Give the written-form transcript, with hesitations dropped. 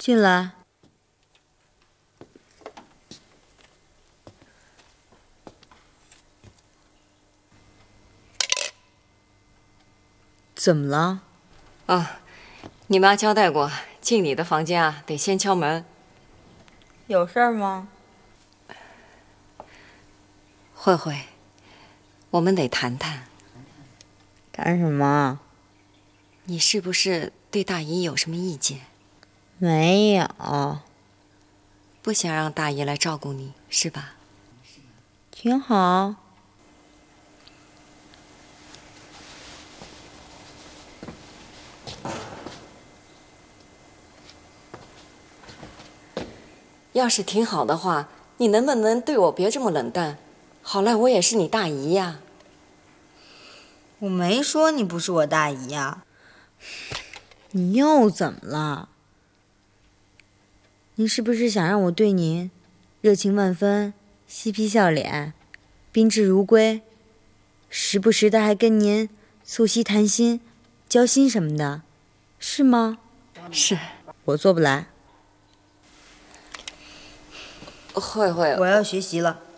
进来。怎么了？ 你妈交代过，进你的房间啊，得先敲门。 有事儿吗？ 慧慧，我们得谈谈。 谈什么？ 你是不是对大姨有什么意见？ 没有。 不想让大姨来照顾你，是吧？ 挺好。 要是挺好的话，你能不能对我别这么冷淡？好赖我也是你大姨呀。 我没说你不是我大姨呀。你又怎么了？您是不是想让我对您热情万分、嬉皮笑脸、宾至如归，时不时的还跟您促膝谈心、交心什么的，是吗？ 是。 我做不来。 慧慧， 我要学习了。